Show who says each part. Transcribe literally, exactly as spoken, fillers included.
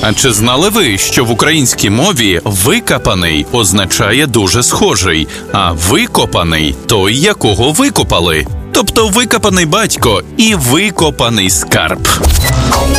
Speaker 1: А чи знали ви, що в українській мові «викопаний» означає «дуже схожий», а «викопаний» – той, якого викопали? Тобто викопаний батько і викопаний скарб.